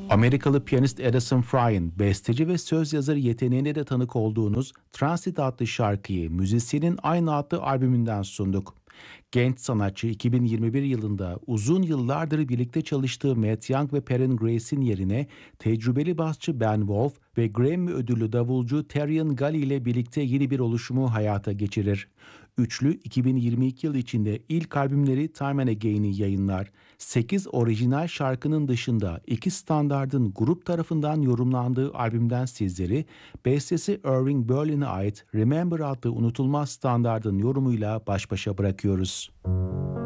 Amerikalı piyanist Addison Fry'in besteci ve söz yazarı yeteneğine de tanık olduğunuz Transit adlı şarkıyı müzisyenin aynı adlı albümünden sunduk. Genç sanatçı 2021 yılında uzun yıllardır birlikte çalıştığı Matt Young ve Perrin Grace'in yerine tecrübeli basçı Ben Wolf ve Grammy ödüllü davulcu Terrian Gully ile birlikte yeni bir oluşumu hayata geçirir. Üçlü 2022 yıl içinde ilk albümleri Time and Again'i yayınlar. 8 orijinal şarkının dışında iki standardın grup tarafından yorumlandığı albümden sizleri bestesi Irving Berlin'e ait Remember adlı unutulmaz standardın yorumuyla baş başa bırakıyoruz.